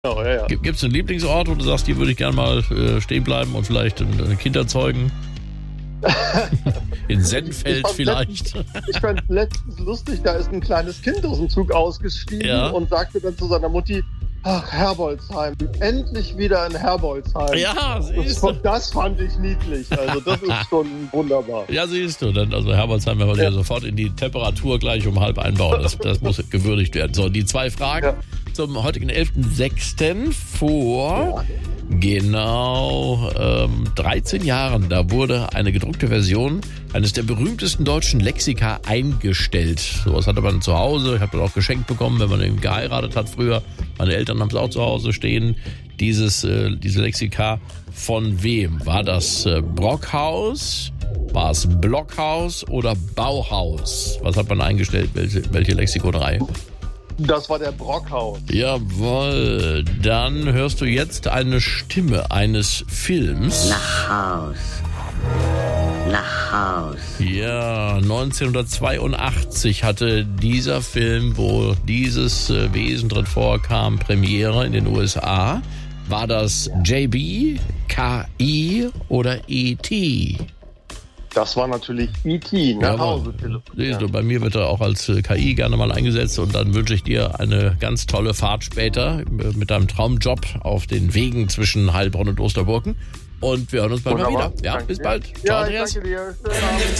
Genau, ja. Gibt es einen Lieblingsort, wo du sagst, hier würde ich gerne mal stehen bleiben und vielleicht ein Kind erzeugen? In Sennfeld vielleicht. Ich fand letztens lustig, da ist ein kleines Kind aus dem Zug ausgestiegen und sagte dann zu seiner Mutti, ach, Herbolzheim, endlich wieder in Herbolzheim. Ja, siehst du. Das fand ich niedlich, also das ist schon wunderbar. Ja, siehst du, dann, also Herbolzheim werden wir sofort in die Temperatur gleich um halb einbauen, das muss gewürdigt werden. So, die 2 Fragen zum heutigen 11.06. vor... Genau 13 Jahren, da wurde eine gedruckte Version eines der berühmtesten deutschen Lexika eingestellt. Sowas hatte man zu Hause, ich habe das auch geschenkt bekommen, wenn man eben geheiratet hat früher. Meine Eltern haben es auch zu Hause stehen. Diese Lexika, von wem? War das Brockhaus? War es Blockhaus oder Bauhaus? Was hat man eingestellt? Welche Lexikonerei? Das war der Brockhaus. Jawohl, dann hörst du jetzt eine Stimme eines Films. Nach Haus. Nach Haus. Ja, 1982 hatte dieser Film, wo dieses Wesen drin vorkam, Premiere in den USA. War das JB, KI oder E.T.? Das war natürlich E.T., nach Hause telefonieren. Siehst du, bei mir wird er auch als KI gerne mal eingesetzt und dann wünsche ich dir eine ganz tolle Fahrt später mit deinem Traumjob auf den Wegen zwischen Heilbronn und Osterburken und wir hören uns bald mal wieder. Ja, bis bald. Ciao, Andreas. Danke dir.